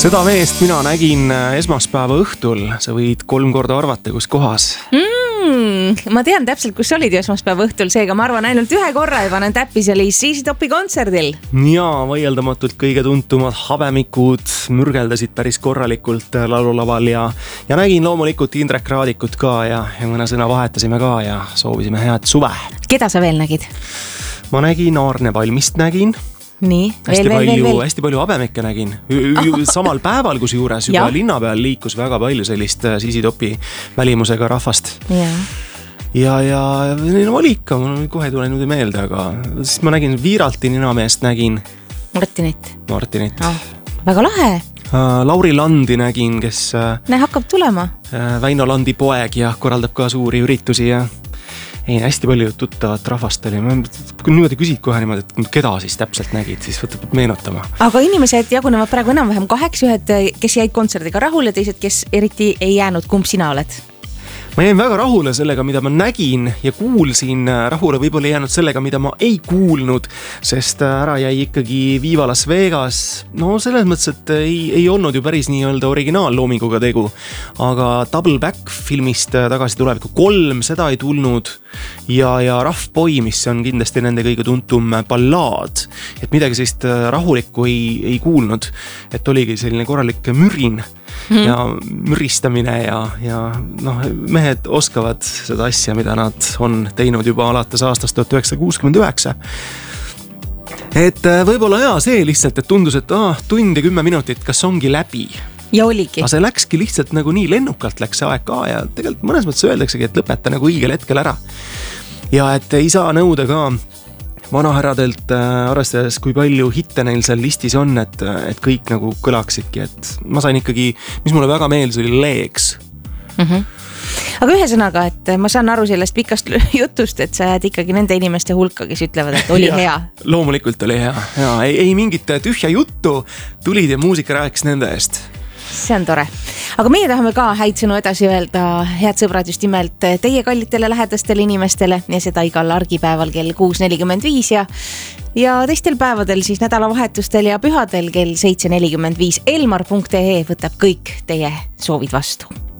Seda meest mina nägin esmaspäeva õhtul. Sa võid 3 korda arvata, kus kohas. Ma tean täpselt, kus olid esmaspäeva õhtul, seega ma arvan ainult 1 korra ja panen täppi, see oli ZZ Topi kontserdil. Ja vaieldamatult kõige tuntumad habemikud mürgeldasid päris korralikult laululaval ja nägin loomulikult Indrek Raadikut ka ja mõne sõna vahetasime ka ja soovisime head suve. Keda sa veel nägid? Ma nägin Aarne Valmist nägin. Nii, hästi palju habemikke nägin. Samal päeval, kus juures juba linna peal liikus väga palju sellist ZZ Topi välimusega rahvast. Ja neil oli ikka, mul kohe ei tule niimoodi meelde, aga siis ma nägin Viiralti ninameest nägin. Martinit. Väga lahe. Lauri Landi nägin, kes hakkab tulema. Väino Landi poeg ja korraldab ka suuri üritusi ja hästi palju tuttavat rahvast oli. Kui niimoodi küsid kohe niimoodi, et keda siis täpselt nägid, siis võtab meenutama. Aga inimesed jagunevad praegu enam-vähem 2, ühed, kes jäid kontserdiga rahule, teised, kes eriti ei jäänud. Kumb sina oled? Ma jäin väga rahule sellega, mida ma nägin ja kuulsin. Rahule võib-olla jäänud sellega, mida ma ei kuulnud, sest ära jäi ikkagi Viva Las Vegas. No selles mõttes, et ei olnud ju päris nii-öelda originaalloominguga tegu. Aga Double Back filmist Tagasi tuleviku 3, seda ei tulnud. Ja Rough Boy, mis on kindlasti nende kõige tuntum ballaad. Et midagi sellist rahulikku ei kuulnud. Et oligi selline korralik mürin. Ja müristamine ja mehed oskavad seda asja, mida nad on teinud juba alates aastast 1969. Et võib-olla see lihtsalt, et tundus, et tund ja 10 minutit, kas ongi läbi. Ja oligi. Aga see läkski lihtsalt nagu nii lennukalt läks see aeg ka ja tegelikult mõnes mõttes öeldaksegi, et lõpeta nagu õigel hetkel ära. Ja et ei saa nõuda ka vanahäradelt, arvestades kui palju hitte neil seal listis on, et kõik nagu kõlaksidki, et ma sain ikkagi, mis mulle väga meeldis, oli Leeks. Aga ühesõnaga, et ma saan aru sellest pikast jutust, et sa jääd ikkagi nende inimeste hulka, kes ütlevad, et oli hea. Loomulikult oli hea. Ei mingit tühja juttu, tulid ja muusika rääkis nende eest. See on tore. Aga meie tahame ka häid sõnu edasi öelda, head sõbrad, just nimelt teie kallitele lähedastele inimestele ja seda igal argipäeval kell 6.45 ja teistel päevadel siis nädalavahetustel ja pühadel kell 7.45. Elmar.ee võtab kõik teie soovid vastu.